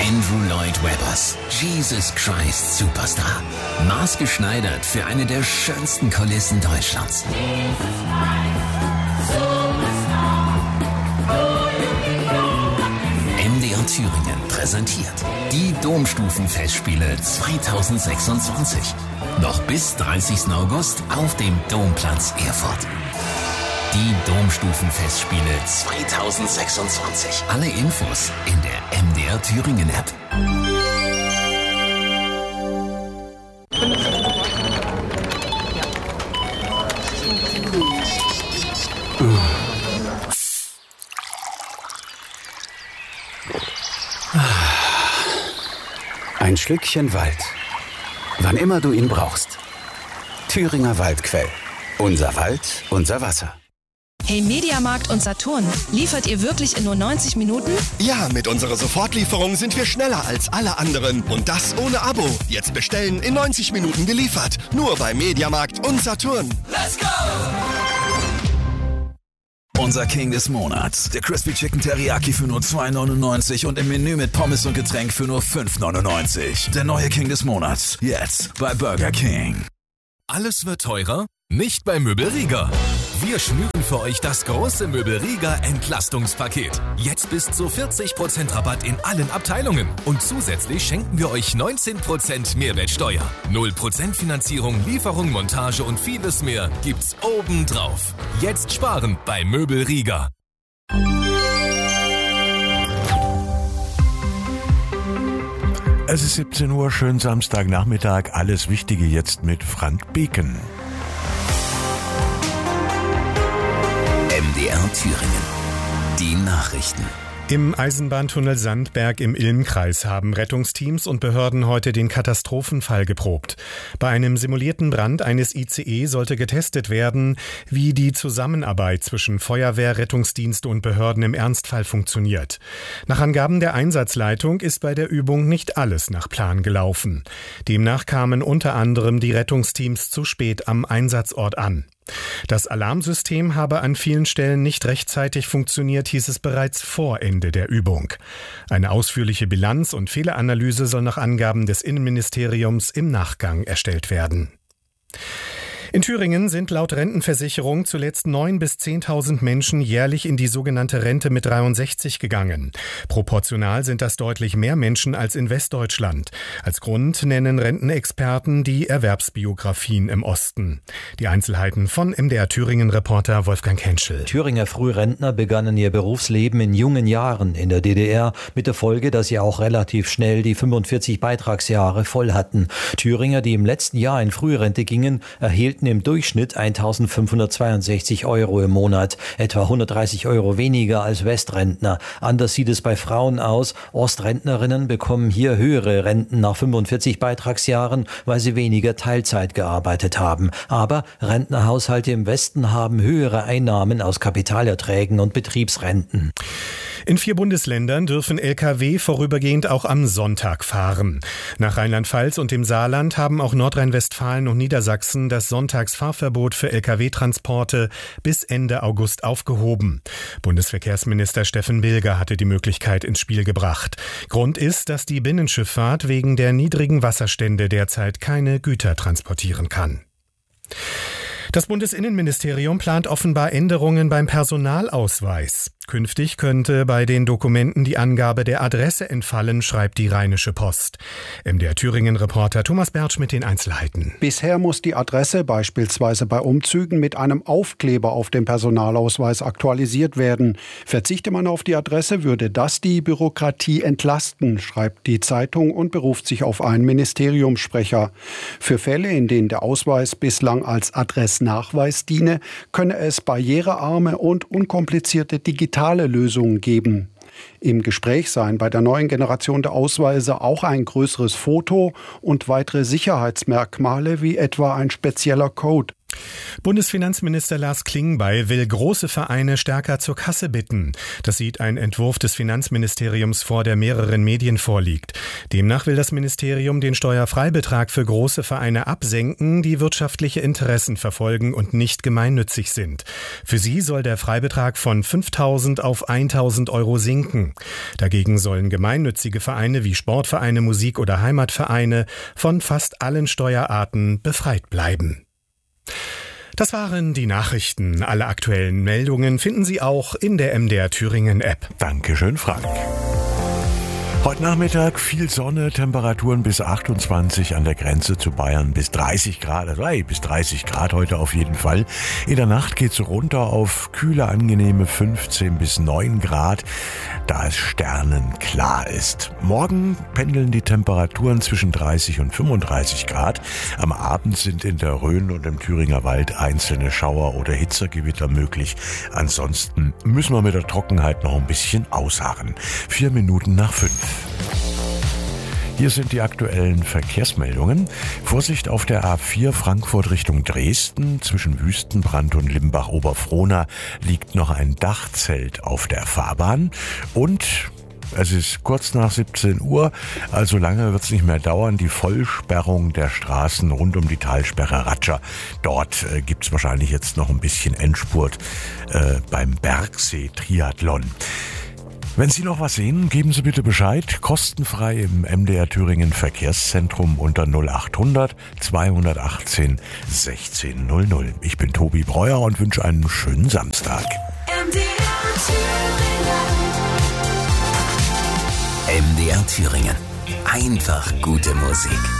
Andrew Lloyd Webbers Jesus Christ Superstar. Maßgeschneidert für eine der schönsten Kulissen Deutschlands. MDR Thüringen präsentiert die Domstufenfestspiele 2026. Noch bis 30. August auf dem Domplatz Erfurt. Die Domstufenfestspiele 2026. Alle Infos in der MDR Thüringen App. Ein Schlückchen Wald. Wann immer du ihn brauchst. Thüringer Waldquell. Unser Wald, unser Wasser. Hey Mediamarkt und Saturn, liefert ihr wirklich in nur 90 Minuten? Ja, mit unserer Sofortlieferung sind wir schneller als alle anderen. Und das ohne Abo. Jetzt bestellen, in 90 Minuten geliefert. Nur bei Mediamarkt und Saturn. Let's go! Unser King des Monats. Der Crispy Chicken Teriyaki für nur 2,99 und im Menü mit Pommes und Getränk für nur 5,99. Der neue King des Monats. Jetzt bei Burger King. Alles wird teurer? Nicht bei Möbel Rieger. Wir schnüren für euch das große Möbel Rieger Entlastungspaket. Jetzt bis zu 40% Rabatt in allen Abteilungen. Und zusätzlich schenken wir euch 19% Mehrwertsteuer. 0% Finanzierung, Lieferung, Montage und vieles mehr gibt's obendrauf. Jetzt sparen bei Möbel Rieger. Es ist 17 Uhr, schönen Samstagnachmittag. Alles Wichtige jetzt mit Frank Beken. MDR Thüringen. Die Nachrichten. Im Eisenbahntunnel Sandberg im Ilmkreis haben Rettungsteams und Behörden heute den Katastrophenfall geprobt. Bei einem simulierten Brand eines ICE sollte getestet werden, wie die Zusammenarbeit zwischen Feuerwehr, Rettungsdienst und Behörden im Ernstfall funktioniert. Nach Angaben der Einsatzleitung ist bei der Übung nicht alles nach Plan gelaufen. Demnach kamen unter anderem die Rettungsteams zu spät am Einsatzort an. Das Alarmsystem habe an vielen Stellen nicht rechtzeitig funktioniert, hieß es bereits vor Ende der Übung. Eine ausführliche Bilanz und Fehleranalyse soll nach Angaben des Innenministeriums im Nachgang erstellt werden. In Thüringen sind laut Rentenversicherung zuletzt 9.000 bis 10.000 Menschen jährlich in die sogenannte Rente mit 63 gegangen. Proportional sind das deutlich mehr Menschen als in Westdeutschland. Als Grund nennen Rentenexperten die Erwerbsbiografien im Osten. Die Einzelheiten von MDR Thüringen-Reporter Wolfgang Henschel. Thüringer Frührentner begannen ihr Berufsleben in jungen Jahren in der DDR, mit der Folge, dass sie auch relativ schnell die 45 Beitragsjahre voll hatten. Thüringer, die im letzten Jahr in Frührente gingen, erhielten im Durchschnitt 1.562 € im Monat, etwa 130 € weniger als Westrentner. Anders sieht es bei Frauen aus. Ostrentnerinnen bekommen hier höhere Renten nach 45 Beitragsjahren, weil sie weniger Teilzeit gearbeitet haben. Aber Rentnerhaushalte im Westen haben höhere Einnahmen aus Kapitalerträgen und Betriebsrenten. In 4 Bundesländern dürfen Lkw vorübergehend auch am Sonntag fahren. Nach Rheinland-Pfalz und dem Saarland haben auch Nordrhein-Westfalen und Niedersachsen das Sonntagsfahrverbot für Lkw-Transporte bis Ende August aufgehoben. Bundesverkehrsminister Steffen Bilger hatte die Möglichkeit ins Spiel gebracht. Grund ist, dass die Binnenschifffahrt wegen der niedrigen Wasserstände derzeit keine Güter transportieren kann. Das Bundesinnenministerium plant offenbar Änderungen beim Personalausweis. Künftig könnte bei den Dokumenten die Angabe der Adresse entfallen, schreibt die Rheinische Post. MDR Thüringen-Reporter Thomas Bertsch mit den Einzelheiten. Bisher muss die Adresse beispielsweise bei Umzügen mit einem Aufkleber auf dem Personalausweis aktualisiert werden. Verzichte man auf die Adresse, würde das die Bürokratie entlasten, schreibt die Zeitung und beruft sich auf einen Ministeriumssprecher. Für Fälle, in denen der Ausweis bislang als Adressnachweis diene, könne es barrierearme und unkomplizierte digitale Lösungen geben. Im Gespräch seien bei der neuen Generation der Ausweise auch ein größeres Foto und weitere Sicherheitsmerkmale wie etwa ein spezieller Code. Bundesfinanzminister Lars Klingbeil will große Vereine stärker zur Kasse bitten. Das sieht ein Entwurf des Finanzministeriums vor, der mehreren Medien vorliegt. Demnach will das Ministerium den Steuerfreibetrag für große Vereine absenken, die wirtschaftliche Interessen verfolgen und nicht gemeinnützig sind. Für sie soll der Freibetrag von 5.000 auf 1.000 Euro sinken. Dagegen sollen gemeinnützige Vereine wie Sportvereine, Musik- oder Heimatvereine von fast allen Steuerarten befreit bleiben. Das waren die Nachrichten. Alle aktuellen Meldungen finden Sie auch in der MDR Thüringen App. Dankeschön, Frank. Heute Nachmittag viel Sonne, Temperaturen bis 28, an der Grenze zu Bayern bis 30 Grad, bis 30 Grad heute auf jeden Fall. In der Nacht geht's runter auf kühle, angenehme 15 bis 9 Grad, da es sternenklar ist. Morgen pendeln die Temperaturen zwischen 30 und 35 Grad. Am Abend sind in der Rhön und im Thüringer Wald einzelne Schauer oder Hitzegewitter möglich. Ansonsten müssen wir mit der Trockenheit noch ein bisschen ausharren. 4 Minuten nach 5. Hier sind die aktuellen Verkehrsmeldungen. Vorsicht auf der A4 Frankfurt Richtung Dresden. Zwischen Wüstenbrand und Limbach-Oberfrohna liegt noch ein Dachzelt auf der Fahrbahn. Und es ist kurz nach 17 Uhr, also lange wird es nicht mehr dauern, die Vollsperrung der Straßen rund um die Talsperre Ratscher. Dort gibt es wahrscheinlich jetzt noch ein bisschen Endspurt beim Bergsee-Triathlon. Wenn Sie noch was sehen, geben Sie bitte Bescheid. Kostenfrei im MDR Thüringen Verkehrszentrum unter 0800 218 1600. Ich bin Tobi Breuer und wünsche einen schönen Samstag. MDR Thüringen. Einfach gute Musik.